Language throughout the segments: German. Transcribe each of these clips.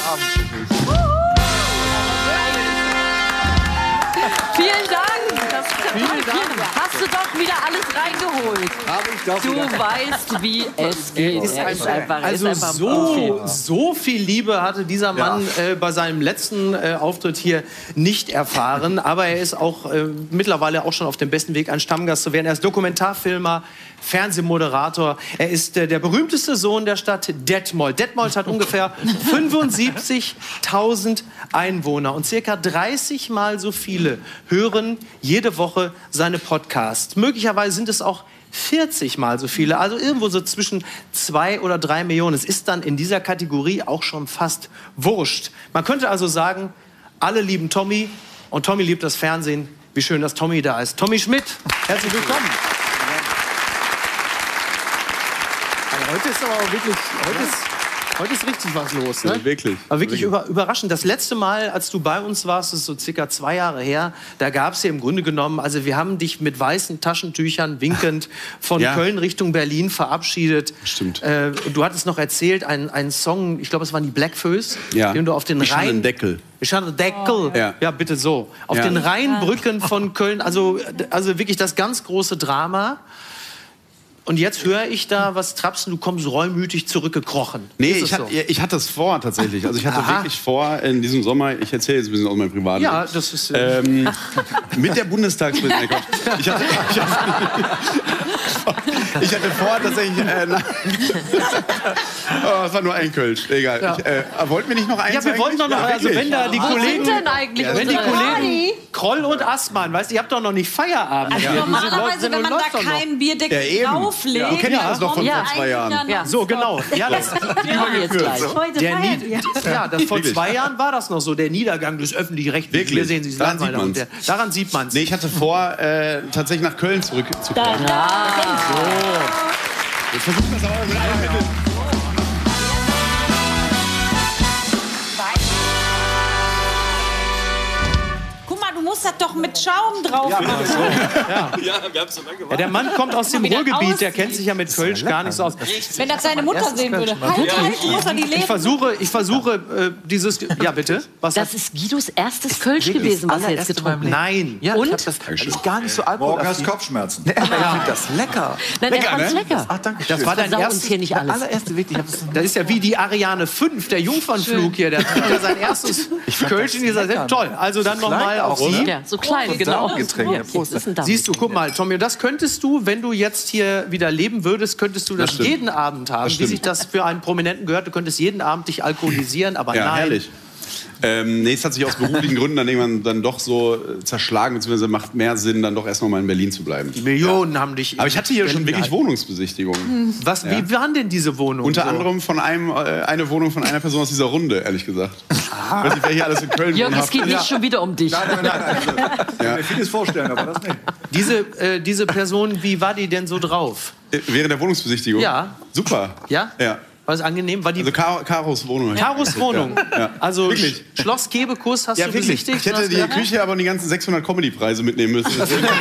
Vielen Dank. Vielen Dank. Hast du doch wieder alles reingeholt. Habe ich doch Du wieder. weißt, wie es geht. Also so viel Liebe hatte dieser Mann bei seinem letzten Auftritt hier nicht erfahren. Aber er ist auch mittlerweile auch schon auf dem besten Weg, ein Stammgast zu werden. Er ist Dokumentarfilmer, Fernsehmoderator. Er ist der berühmteste Sohn der Stadt Detmold. Detmold hat ungefähr 75.000 Einwohner und circa 30 Mal so viele hören jede Woche seine Podcasts. Möglicherweise sind es auch 40 Mal so viele, also irgendwo so zwischen 2 oder 3 Millionen. Es ist dann in dieser Kategorie auch schon fast wurscht. Man könnte also sagen, alle lieben Tommy und Tommy liebt das Fernsehen. Wie schön, dass Tommy da ist. Tommy Schmidt, herzlich willkommen. Heute ist aber auch wirklich, heute ist richtig was los. Ne? Ja, wirklich. Aber wirklich überraschend. Das letzte Mal, als du bei uns warst, das ist so circa 2 Jahre her, da gab es ja im Grunde genommen, also wir haben dich mit weißen Taschentüchern winkend von Köln Richtung Berlin verabschiedet. Stimmt. Du hattest noch erzählt, einen Song, ich glaube, es waren die Blackfoes, den du auf den Rhein... Deckel. Deckel. Ja, bitte so. Auf den Rheinbrücken von Köln, also wirklich das ganz große Drama. Und jetzt höre ich da was trapsen, du kommst reumütig zurückgekrochen. Nee, ich hatte es vor tatsächlich. Also ich hatte wirklich vor in diesem Sommer, ich erzähle jetzt ein bisschen aus meinem Privaten. Ja, das ist... mit der Bundestagspräsidentin. Ich hatte vor tatsächlich... es war nur ein Kölsch, egal. Ja. Wollten wir nicht noch eins? Ja, wir wollten doch noch... Also wenn da die Kollegen... Wenn die Kollegen Kroll und Assmann, weißt du, ihr habt doch noch nicht Feierabend. Also normalerweise, wenn man da keinen Bierdeckel drauflegt... Du kennst das doch von vor 2 Jahren. Ja, so, genau. Ja, das, vor 2 Jahren war das noch so, der Niedergang des Öffentlich-Rechtlichen. Hier sehen Sie es daran sieht man es. Nee, ich hatte vor, tatsächlich nach Köln zurückzukommen. Ja. So. Jetzt versuchen wir es aber mit allen Mitteln. Du musst das doch mit Schaum drauf machen. Ja, wir haben es so lange gemacht. Der Mann kommt aus dem Ruhrgebiet, der kennt sich ja mit Kölsch gar nicht so aus. Wenn das seine Mutter sehen würde. Halt, muss er die leben. Ich versuche dieses... Ja, bitte? Das ist Guidos erstes Kölsch gewesen, was er jetzt getrunken hat. Nein. Ja, und? das ist gar nicht so alkoholaffin. Morgen hast du Kopfschmerzen. Ich finde das lecker. Nein, er fand's lecker. Ach, danke. Das war dein uns hier nicht alles. allererste wirklich. Das ist ja wie die Ariane 5, der Jungfernflug hier. Der trinkt ja sein erstes Kölsch in dieser Sendung. Toll. Also dann nochmal auf Sie. Ja, so klein, genau. Siehst du, guck mal, Tommy, das könntest du, wenn du jetzt hier wieder leben würdest, könntest du das jeden Abend haben. Wie sich das für einen Prominenten gehört. Du könntest jeden Abend dich alkoholisieren, aber ja, nein. Herrlich. Nee, es hat sich aus beruflichen Gründen dann irgendwann dann doch so zerschlagen, beziehungsweise macht mehr Sinn, dann doch erst noch mal in Berlin zu bleiben. Die Millionen haben dich... Aber ich hatte hier schon wirklich Wohnungsbesichtigungen. Wie waren denn diese Wohnungen? Unter anderem von eine Wohnung von einer Person aus dieser Runde, ehrlich gesagt. Weiß nicht, wer hier alles in Köln Jörg, wohnhaft es geht nicht schon wieder um dich. Nein. Ich kann mir vieles vorstellen, aber das nicht. Diese Person, wie war die denn so drauf? Während der Wohnungsbesichtigung? Ja. Super. Ja? Ja. War es angenehm? War die Also Karos Wohnung. Karos Wohnung. Ja. Also wirklich. Schloss Kebekus hast du Wirklich. besichtigt? Ich hätte die Küche aber die ganzen 600 Comedy-Preise mitnehmen müssen.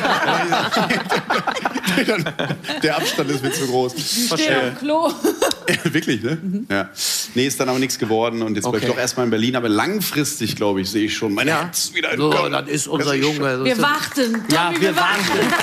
Der Abstand ist mir zu groß. Klo. Wirklich, ne? Ja. Nee, ist dann aber nichts geworden und jetzt bleibe ich doch erstmal in Berlin. Aber langfristig, glaube ich, sehe ich schon mein Herz wieder in So, Köln. das ist unser Junge. Wir warten. Ja, Tommy, wir warten.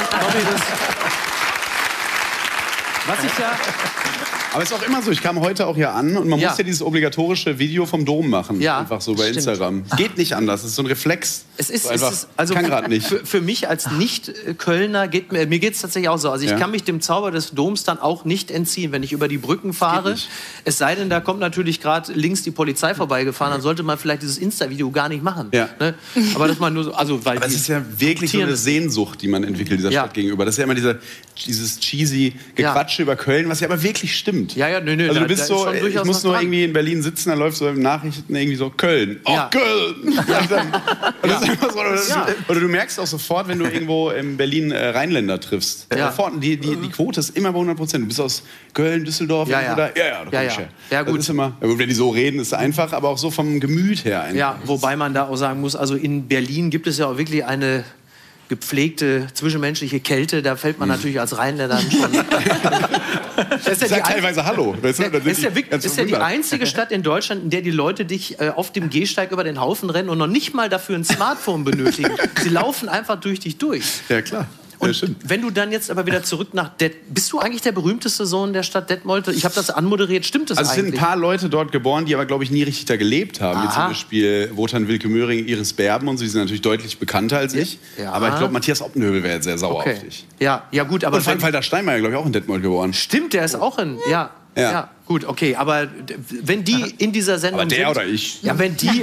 Was ich ja... Aber es ist auch immer so, ich kam heute auch hier an und man muss ja dieses obligatorische Video vom Dom machen. Ja, einfach so bei Instagram. Geht nicht anders, es ist so ein Reflex. Es ist einfach, also kann gerade nicht. Für mich als Nicht-Kölner mir geht es tatsächlich auch so. Also ich kann mich dem Zauber des Doms dann auch nicht entziehen, wenn ich über die Brücken fahre. Es sei denn, da kommt natürlich gerade links die Polizei vorbeigefahren, dann sollte man vielleicht dieses Insta-Video gar nicht machen. Ja. Ne? Aber dass man nur so, weil es ist ja wirklich so eine Sehnsucht, die man entwickelt dieser Stadt gegenüber. Das ist ja immer dieses cheesy Gequatsche über Köln, was ja aber wirklich stimmt. Ja, nö. Also du bist so, ich muss nur irgendwie in Berlin sitzen, dann läuft so in Nachrichten irgendwie so Köln. Oh, Köln! Das ist einfach so, oder du merkst auch sofort, wenn du irgendwo in Berlin Rheinländer triffst. Sofort, die Quote ist immer bei 100%. Du bist aus Köln, Düsseldorf, oder? Ja, gut. Das ist immer, wenn die so reden, ist es einfach, aber auch so vom Gemüt her einfach. Ja, wobei man da auch sagen muss, also in Berlin gibt es ja auch wirklich eine gepflegte zwischenmenschliche Kälte. Da fällt man natürlich als Rheinländer schon Das ist ja teilweise Hallo. Das ist ja die einzige Stadt in Deutschland, in der die Leute dich auf dem Gehsteig über den Haufen rennen und noch nicht mal dafür ein Smartphone benötigen. Sie laufen einfach durch dich durch. Ja, klar. Und wenn du dann jetzt aber wieder zurück nach bist du eigentlich der berühmteste Sohn der Stadt Detmold? Ich habe das anmoderiert, stimmt das eigentlich? Also es sind ein paar Leute dort geboren, die aber, glaube ich, nie richtig da gelebt haben. Wie zum Beispiel Wotan Wilke Möhring, Iris Berben und so, die sind natürlich deutlich bekannter als ich. Ja. Aber ich glaube, Matthias Oppenhövel wäre jetzt sehr sauer auf dich. Ja, gut, aber... Und Frank-Walter Steinmeier, glaube ich, auch in Detmold geboren. Stimmt, der ist auch in... Ja, gut, okay, aber wenn die in dieser Sendung aber der sind, oder ich? Ja, wenn die...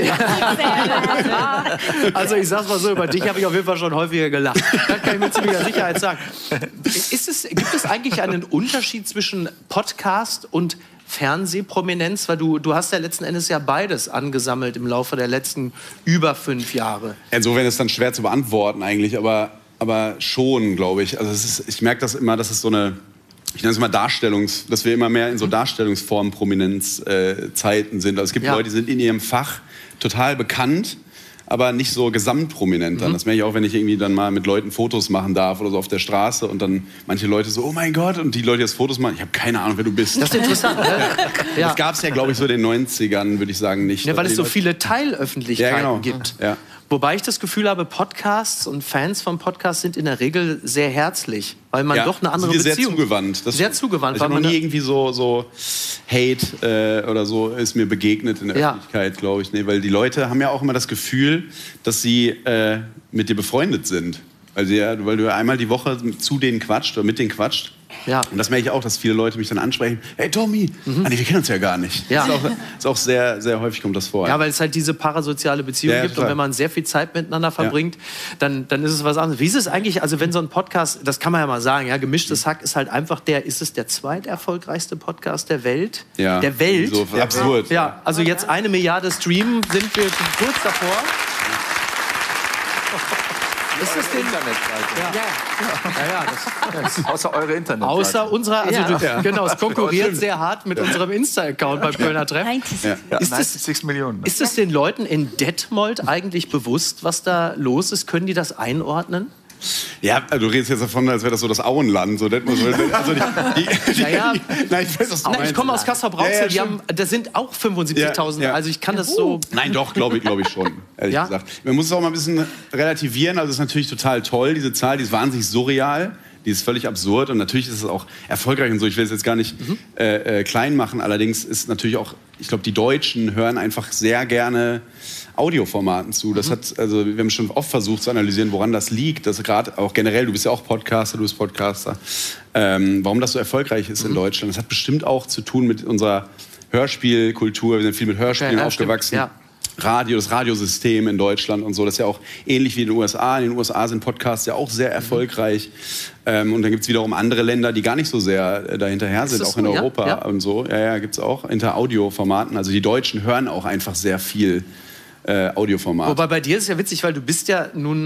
Also ich sag's mal so, über dich habe ich auf jeden Fall schon häufiger gelacht. Das kann ich mit ziemlicher Sicherheit sagen. Gibt es eigentlich einen Unterschied zwischen Podcast und Fernsehprominenz? Weil du hast ja letzten Endes ja beides angesammelt im Laufe der letzten über 5 Jahre. Insofern ist es dann schwer zu beantworten eigentlich, aber schon, glaube ich. Also ich merke das immer, dass es so eine... Ich nenne es mal dass wir immer mehr in so Darstellungsformen Prominenzzeiten sind. Also es gibt Leute, die sind in ihrem Fach total bekannt, aber nicht so gesamtprominent dann. Das merke ich auch, wenn ich irgendwie dann mal mit Leuten Fotos machen darf oder so auf der Straße und dann manche Leute so, oh mein Gott, und die Leute, die das Fotos machen, ich habe keine Ahnung, wer du bist. Das ist interessant, ne? Das gab es ja, glaube ich, so in den 90ern, würde ich sagen, nicht. Ja, weil es so viele Teilöffentlichkeiten gibt. Ja. Wobei ich das Gefühl habe, Podcasts und Fans von Podcasts sind in der Regel sehr herzlich, weil man doch eine andere Beziehung... sehr zugewandt. Sehr zugewandt. Ich habe noch nie irgendwie so Hate oder so ist mir begegnet in der Öffentlichkeit, glaube ich. Nee, weil die Leute haben ja auch immer das Gefühl, dass sie mit dir befreundet sind. Weil du ja einmal die Woche zu denen quatscht oder mit denen quatscht. Ja. Und das merke ich auch, dass viele Leute mich dann ansprechen. Hey Tommy, nee, wir kennen uns ja gar nicht. Ja. Das ist auch sehr, sehr häufig kommt das vor. Ja, weil es halt diese parasoziale Beziehung gibt. Klar. Und wenn man sehr viel Zeit miteinander verbringt, dann ist es was anderes. Wie ist es eigentlich, also wenn so ein Podcast, das kann man ja mal sagen, Gemischtes Hack ist halt einfach ist es der zweiterfolgreichste Podcast der Welt? Ja. Der Welt? So absurd. Ja, also jetzt 1 Milliarde Streamen sind wir kurz davor. Ist das Internetseite? Ja. Außer eure Internetseite. Außer unserer, genau, es konkurriert sehr hart mit unserem Insta-Account beim Kölner Treff. 96 Millionen. Ist es den Leuten in Detmold eigentlich bewusst, was da los ist? Können die das einordnen? Ja, du redest jetzt davon, als wäre das so das Auenland. So, Detmold, also ich komme aus Kassel-Brauxel, das sind auch 75.000, also ich kann das so... Nein, doch, glaube ich schon, ehrlich gesagt. Man muss es auch mal ein bisschen relativieren, also es ist natürlich total toll, diese Zahl, die ist wahnsinnig surreal. Die ist völlig absurd und natürlich ist es auch erfolgreich und so. Ich will es jetzt gar nicht klein machen. Allerdings ist natürlich auch, ich glaube, die Deutschen hören einfach sehr gerne Audioformaten zu. Das wir haben schon oft versucht zu analysieren, woran das liegt. Dass gerade auch generell, du bist ja auch Podcaster, warum das so erfolgreich ist in Deutschland. Das hat bestimmt auch zu tun mit unserer Hörspielkultur. Wir sind viel mit Hörspielen aufgewachsen. Ja. Das Radiosystem in Deutschland und so, das ist ja auch ähnlich wie in den USA. In den USA sind Podcasts ja auch sehr erfolgreich. Und dann gibt es wiederum andere Länder, die gar nicht so sehr dahinterher sind, auch in Europa und so. Ja, gibt es auch hinter Audioformaten. Also die Deutschen hören auch einfach sehr viel Audioformat. Wobei bei dir ist es ja witzig, weil du bist ja nun